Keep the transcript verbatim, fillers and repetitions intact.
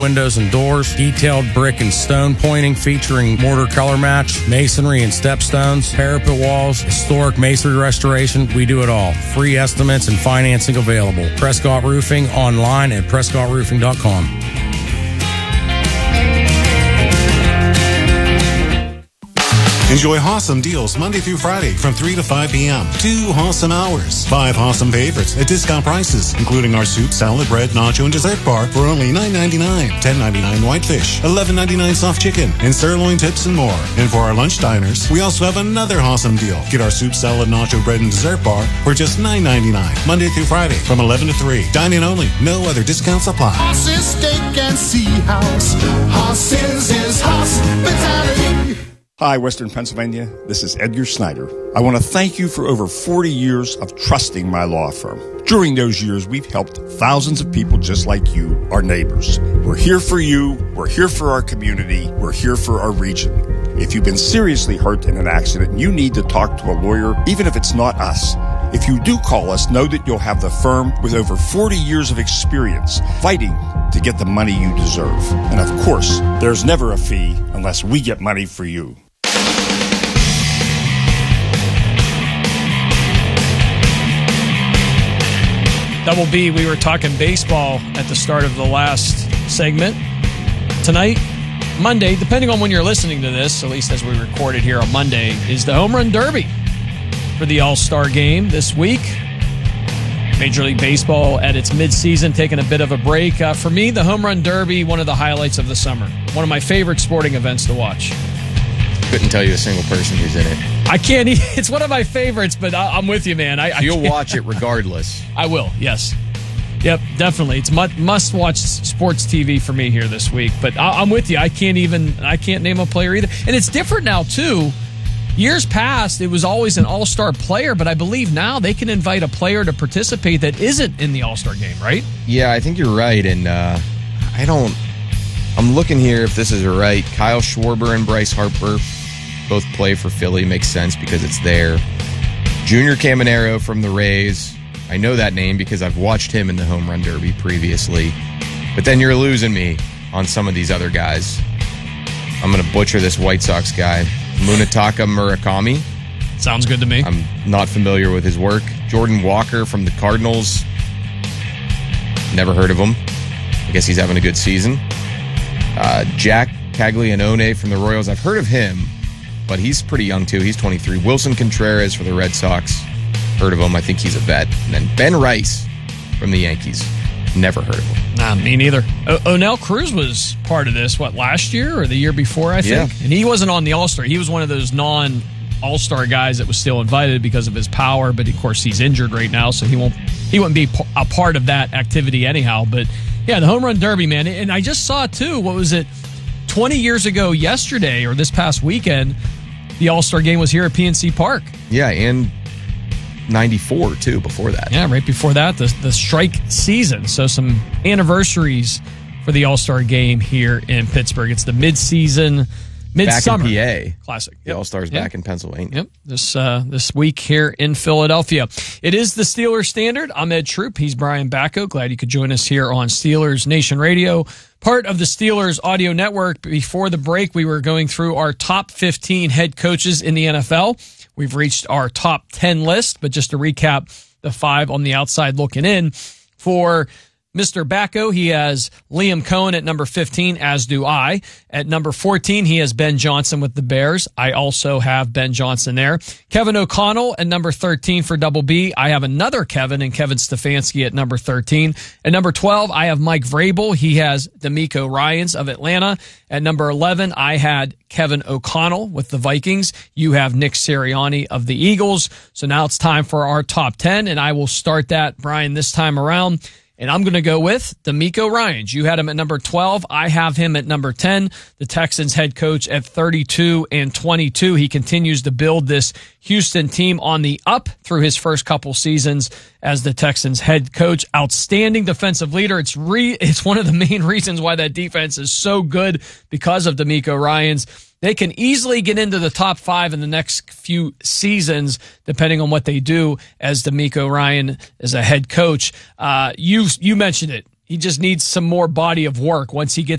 Windows and doors, detailed brick and stone pointing featuring mortar color match, masonry and stepstones, parapet walls, historic masonry restoration. We do it all. Free estimates and financing available. Prescott Roofing online at prescott roofing dot com. Enjoy Hossam deals Monday through Friday from three to five p.m. Two Hossam hours. Five Hossam favorites at discount prices, including our soup, salad, bread, nacho, and dessert bar for only nine ninety-nine, ten ninety-nine whitefish, eleven ninety-nine soft chicken, and sirloin tips and more. And for our lunch diners, we also have another Hossam deal. Get our soup, salad, nacho, bread, and dessert bar for just nine ninety-nine, Monday through Friday from eleven to three. Dine-in only. No other discounts apply. Hoss's Steak and Sea House. Hoss's is hospitality. Hi, Western Pennsylvania. This is Edgar Snyder. I want to thank you for over forty years of trusting my law firm. During those years, we've helped thousands of people just like you, our neighbors. We're here for you. We're here for our community. We're here for our region. If you've been seriously hurt in an accident, you need to talk to a lawyer, even if it's not us. If you do call us, know that you'll have the firm with over forty years of experience fighting to get the money you deserve. And of course, there's never a fee unless we get money for you. Double B, we were talking baseball at the start of the last segment. Tonight, Monday, depending on when you're listening to this, at least as we record it here on Monday, is the Home Run Derby for the All-Star Game this week. Major League Baseball at its midseason, taking a bit of a break. Uh, for me, the Home Run Derby, one of the highlights of the summer. One of my favorite sporting events to watch. Couldn't tell you a single person who's in it. I can't. It's one of my favorites, but I, I'm with you, man. I, I You'll can't. watch it regardless. I will. Yes. Yep. Definitely. It's must-watch sports T V for me here this week. But I, I'm with you. I can't even. I can't name a player either. And it's different now too. Years past, it was always an all-star player, but I believe now they can invite a player to participate that isn't in the all-star game, right? Yeah, I think you're right. And uh, I don't. I'm looking here if this is right. Kyle Schwarber and Bryce Harper both play for Philly. Makes sense because it's there. Junior Caminero from the Rays. I know that name because I've watched him in the Home Run Derby previously. But then you're losing me on some of these other guys. I'm going to butcher this White Sox guy. Munetaka Murakami. Sounds good to me. I'm not familiar with his work. Jordan Walker from the Cardinals. Never heard of him. I guess he's having a good season. Uh, Jack Caglianone from the Royals. I've heard of him, but he's pretty young too. He's twenty-three. Wilson Contreras for the Red Sox. Heard of him. I think he's a vet. And then Ben Rice from the Yankees. Never heard of him. Nah, me neither. O- O'Neill Cruz was part of this, what, last year or the year before, I think? Yeah. And he wasn't on the All-Star. He was one of those non-All-Star guys that was still invited because of his power, but of course he's injured right now, so he won't he wouldn't be a part of that activity anyhow. But yeah, the Home Run Derby, man. And I just saw, too, what was it, twenty years ago yesterday or this past weekend, the All-Star Game was here at P N C Park. Yeah, and ninety-four, too, before that. Yeah, right before that, the, the strike season. So some anniversaries for the All-Star Game here in Pittsburgh. It's the mid-season, mid-summer. Back in P A. Classic. The Yep. All-Stars Yep. back in Pennsylvania. Yep, this uh, this week here in Philadelphia. It is the Steelers Standard. I'm Ed Troop. He's Brian Bacco. Glad you could join us here on Steelers Nation Radio, part of the Steelers Audio Network. Before the break, we were going through our top fifteen head coaches in the N F L. We've reached our top ten list, but just to recap the five on the outside looking in. For Mister Bacco, he has Liam Cohen at number fifteen, as do I. At number fourteen, he has Ben Johnson with the Bears. I also have Ben Johnson there. Kevin O'Connell at number thirteen for Double B. I have another Kevin and Kevin Stefanski at number thirteen. At number twelve, I have Mike Vrabel. He has D'Amico Ryans of Atlanta. At number eleven, I had Kevin O'Connell with the Vikings. You have Nick Sirianni of the Eagles. So now it's time for our top ten, and I will start that, Brian, this time around. And I'm going to go with D'Amico Ryans. You had him at number twelve. I have him at number ten. The Texans head coach at thirty-two and twenty-two. He continues to build this Houston team on the up through his first couple seasons as the Texans head coach. Outstanding defensive leader. It's re, it's one of the main reasons why that defense is so good because of D'Amico Ryans. They can easily get into the top five in the next few seasons, depending on what they do as D'Amico Ryan is a head coach. Uh, you you mentioned it. He just needs some more body of work once he gets